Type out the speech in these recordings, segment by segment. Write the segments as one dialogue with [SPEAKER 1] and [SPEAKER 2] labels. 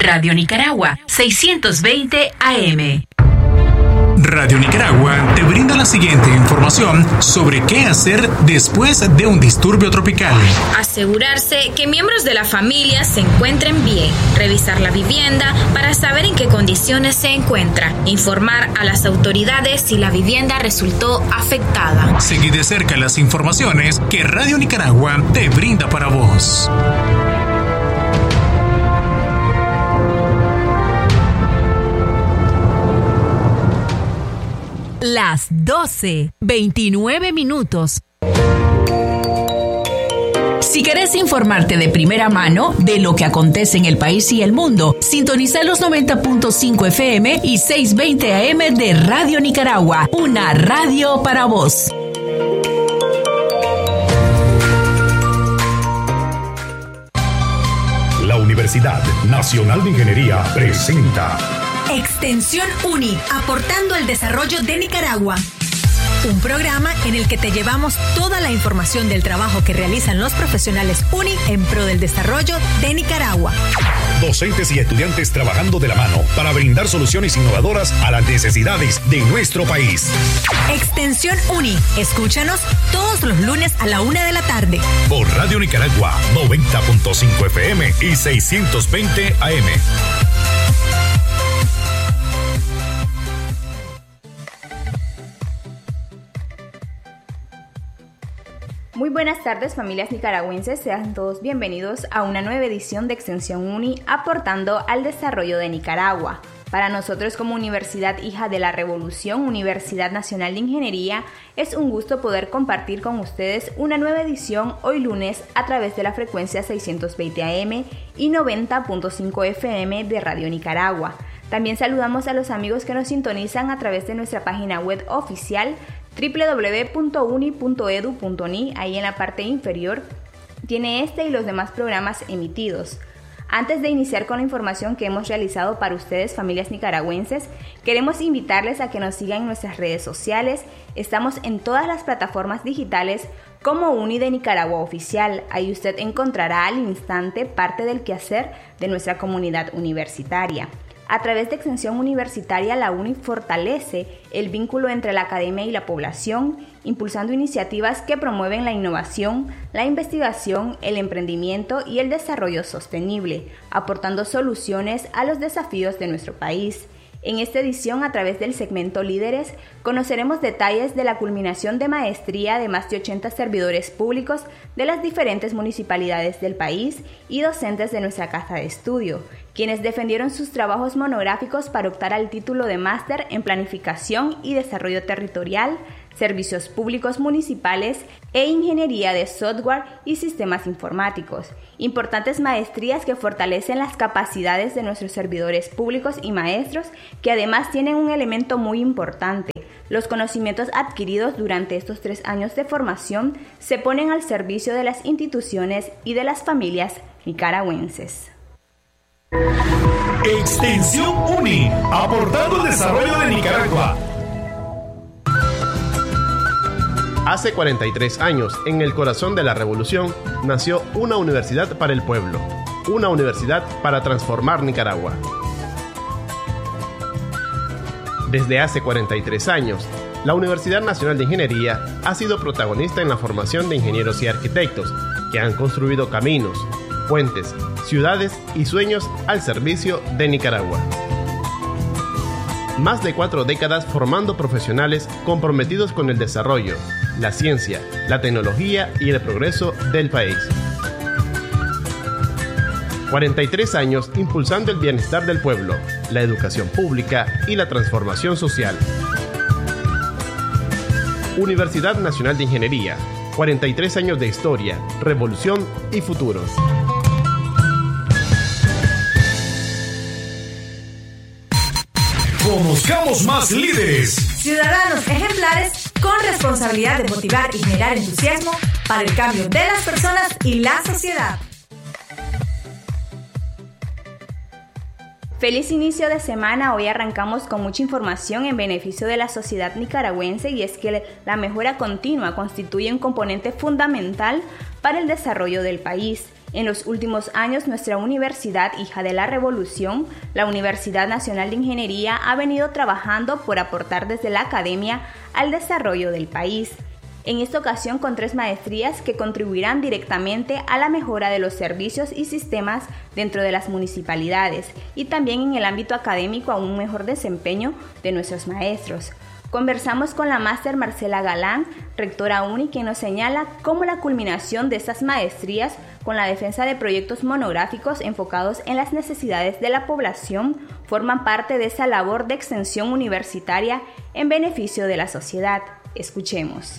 [SPEAKER 1] Radio Nicaragua, 620 AM.
[SPEAKER 2] Radio Nicaragua te brinda la siguiente información sobre qué hacer después de un disturbio tropical.
[SPEAKER 3] Asegurarse que miembros de la familia se encuentren bien. Revisar la vivienda para saber en qué condiciones se encuentra. Informar a las autoridades si la vivienda resultó afectada.
[SPEAKER 2] Seguí de cerca las informaciones que Radio Nicaragua te brinda para vos.
[SPEAKER 1] Las 12:29 minutos. Si querés informarte de primera mano de lo que acontece en el país y el mundo, sintoniza los 90.5 FM y 620 AM de Radio Nicaragua, una radio para vos.
[SPEAKER 4] La Universidad Nacional de Ingeniería presenta
[SPEAKER 5] Extensión UNI, aportando al desarrollo de Nicaragua. Un programa en el que te llevamos toda la información del trabajo que realizan los profesionales UNI en pro del desarrollo de Nicaragua.
[SPEAKER 4] Docentes y estudiantes trabajando de la mano para brindar soluciones innovadoras a las necesidades de nuestro país.
[SPEAKER 5] Extensión UNI, escúchanos todos los lunes a la 1 de la tarde.
[SPEAKER 4] Por Radio Nicaragua, 90.5 FM y 620 AM.
[SPEAKER 6] Muy buenas tardes, familias nicaragüenses, sean todos bienvenidos a una nueva edición de Extensión UNI aportando al desarrollo de Nicaragua. Para nosotros como Universidad Hija de la Revolución, Universidad Nacional de Ingeniería, es un gusto poder compartir con ustedes una nueva edición hoy lunes a través de la frecuencia 620 AM y 90.5 FM de Radio Nicaragua. También saludamos a los amigos que nos sintonizan a través de nuestra página web oficial www.uni.edu.ni. Ahí en la parte inferior tiene este y los demás programas emitidos. Antes de iniciar con la información que hemos realizado para ustedes, familias nicaragüenses, queremos invitarles a que nos sigan en nuestras redes sociales. Estamos en todas las plataformas digitales como Uni de Nicaragua Oficial. Ahí usted encontrará al instante parte del quehacer de nuestra comunidad universitaria. A través de Extensión Universitaria, la UNI fortalece el vínculo entre la academia y la población, impulsando iniciativas que promueven la innovación, la investigación, el emprendimiento y el desarrollo sostenible, aportando soluciones a los desafíos de nuestro país. En esta edición, a través del segmento Líderes, conoceremos detalles de la culminación de maestría de más de 80 servidores públicos de las diferentes municipalidades del país y docentes de nuestra casa de estudio, quienes defendieron sus trabajos monográficos para optar al título de máster en Planificación y Desarrollo Territorial, Servicios Públicos Municipales e Ingeniería de Software y Sistemas Informáticos. Importantes maestrías que fortalecen las capacidades de nuestros servidores públicos y maestros, que además tienen un elemento muy importante. Los conocimientos adquiridos durante estos 3 años de formación se ponen al servicio de las instituciones y de las familias nicaragüenses.
[SPEAKER 4] Extensión UNI, aportando al desarrollo de Nicaragua.
[SPEAKER 7] Hace 43 años, en el corazón de la revolución, nació una universidad para el pueblo, una universidad para transformar Nicaragua. Desde hace 43 años, la Universidad Nacional de Ingeniería ha sido protagonista en la formación de ingenieros y arquitectos que han construido caminos, puentes, ciudades y sueños al servicio de Nicaragua. Más de 4 décadas formando profesionales comprometidos con el desarrollo, la ciencia, la tecnología y el progreso del país. 43 años impulsando el bienestar del pueblo, la educación pública y la transformación social. Universidad Nacional de Ingeniería, 43 años de historia, revolución y futuro.
[SPEAKER 4] Conozcamos más líderes.
[SPEAKER 5] Ciudadanos ejemplares con responsabilidad de motivar y generar entusiasmo para el cambio de las personas y la sociedad.
[SPEAKER 6] Feliz inicio de semana. Hoy arrancamos con mucha información en beneficio de la sociedad nicaragüense, y es que la mejora continua constituye un componente fundamental para el desarrollo del país. En los últimos años, nuestra universidad, hija de la Revolución, la Universidad Nacional de Ingeniería, ha venido trabajando por aportar desde la academia al desarrollo del país. En esta ocasión con 3 maestrías que contribuirán directamente a la mejora de los servicios y sistemas dentro de las municipalidades y también en el ámbito académico a un mejor desempeño de nuestros maestros. Conversamos con la máster Marcela Galán, rectora UNI, quien nos señala cómo la culminación de estas maestrías con la defensa de proyectos monográficos enfocados en las necesidades de la población forman parte de esa labor de extensión universitaria en beneficio de la sociedad. Escuchemos.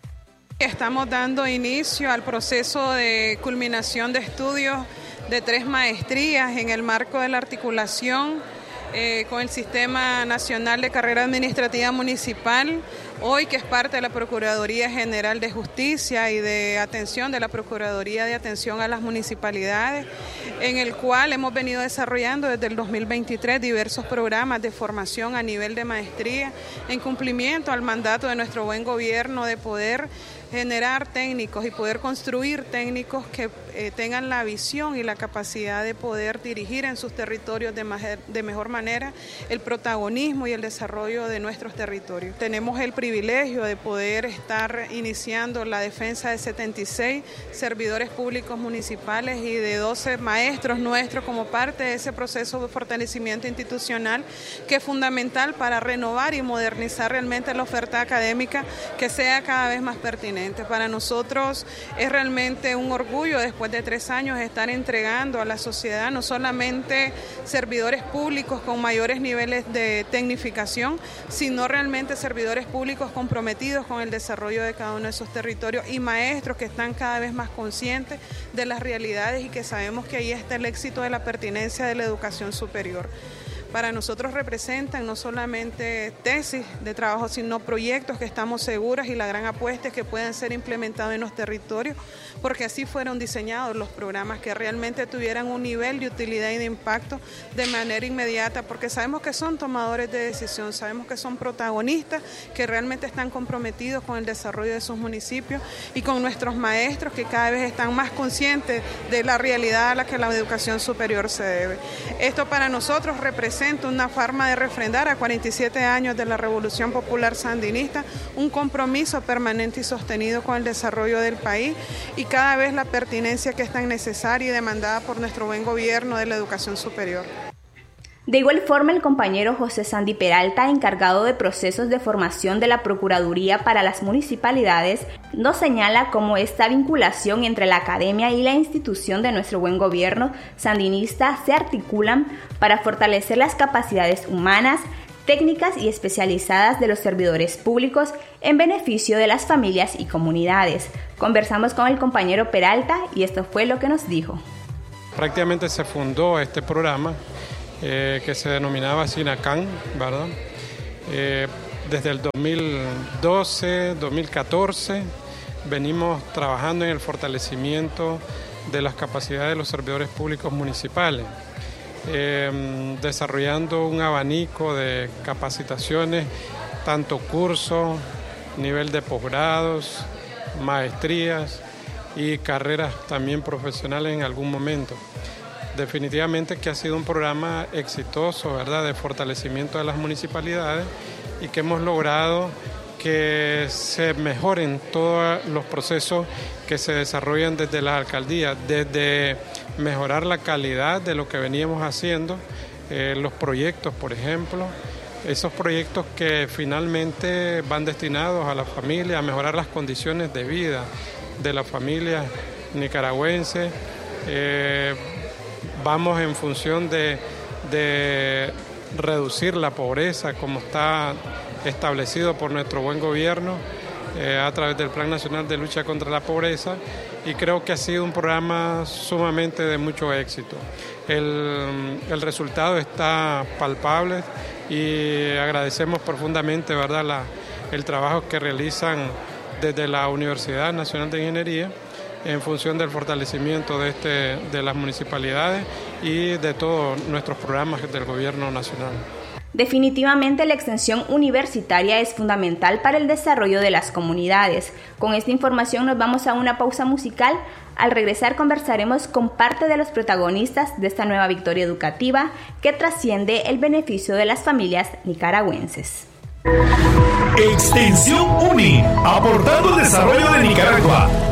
[SPEAKER 8] Estamos dando inicio al proceso de culminación de estudios de 3 maestrías en el marco de la articulación con el Sistema Nacional de Carrera Administrativa Municipal, hoy que es parte de la Procuraduría General de Justicia y de atención de la Procuraduría de Atención a las Municipalidades, en el cual hemos venido desarrollando desde el 2023 diversos programas de formación a nivel de maestría en cumplimiento al mandato de nuestro buen gobierno de poder generar técnicos y poder construir técnicos que tengan la visión y la capacidad de poder dirigir en sus territorios de mejor manera el protagonismo y el desarrollo de nuestros territorios. Tenemos el privilegio de poder estar iniciando la defensa de 76 servidores públicos municipales y de 12 maestros nuestros como parte de ese proceso de fortalecimiento institucional que es fundamental para renovar y modernizar realmente la oferta académica que sea cada vez más pertinente. Para nosotros es realmente un orgullo después de 3 años estar entregando a la sociedad no solamente servidores públicos con mayores niveles de tecnificación, sino realmente servidores públicos comprometidos con el desarrollo de cada uno de esos territorios y maestros que están cada vez más conscientes de las realidades y que sabemos que ahí está el éxito de la pertinencia de la educación superior. Para nosotros representan no solamente tesis de trabajo, sino proyectos que estamos seguras y la gran apuesta es que puedan ser implementados en los territorios, porque así fueron diseñados los programas que realmente tuvieran un nivel de utilidad y de impacto de manera inmediata, porque sabemos que son tomadores de decisión, sabemos que son protagonistas, que realmente están comprometidos con el desarrollo de sus municipios y con nuestros maestros que cada vez están más conscientes de la realidad a la que la educación superior se debe. Esto para nosotros representa una forma de refrendar a 47 años de la Revolución Popular Sandinista, un compromiso permanente y sostenido con el desarrollo del país y cada vez la pertinencia que es tan necesaria y demandada por nuestro buen gobierno de la educación superior.
[SPEAKER 6] De igual forma, el compañero José Sandy Peralta, encargado de procesos de formación de la Procuraduría para las Municipalidades, nos señala cómo esta vinculación entre la academia y la institución de nuestro buen gobierno sandinista se articulan para fortalecer las capacidades humanas, técnicas y especializadas de los servidores públicos en beneficio de las familias y comunidades. Conversamos con el compañero Peralta y esto fue lo que nos dijo.
[SPEAKER 9] Prácticamente se fundó este programa que se denominaba SINACAN, ¿verdad? Desde el 2012, 2014, venimos trabajando en el fortalecimiento de las capacidades de los servidores públicos municipales, desarrollando un abanico de capacitaciones, tanto cursos, nivel de posgrados, maestrías y carreras también profesionales en algún momento. Definitivamente que ha sido un programa exitoso, ¿verdad?, de fortalecimiento de las municipalidades y que hemos logrado que se mejoren todos los procesos que se desarrollan desde las alcaldías, desde mejorar la calidad de lo que veníamos haciendo, los proyectos, por ejemplo, esos proyectos que finalmente van destinados a la familia, a mejorar las condiciones de vida de la familia nicaragüense. Vamos en función de reducir la pobreza como está establecido por nuestro buen gobierno a través del Plan Nacional de Lucha contra la Pobreza y creo que ha sido un programa sumamente de mucho éxito. El resultado está palpable y agradecemos profundamente, ¿verdad?, el trabajo que realizan desde la Universidad Nacional de Ingeniería en función del fortalecimiento de las municipalidades y de todos nuestros programas del gobierno nacional.
[SPEAKER 6] Definitivamente la extensión universitaria es fundamental para el desarrollo de las comunidades. Con esta información nos vamos a una pausa musical. Al regresar conversaremos con parte de los protagonistas de esta nueva victoria educativa que trasciende el beneficio de las familias nicaragüenses.
[SPEAKER 4] Extensión UNI, aportando el desarrollo de Nicaragua.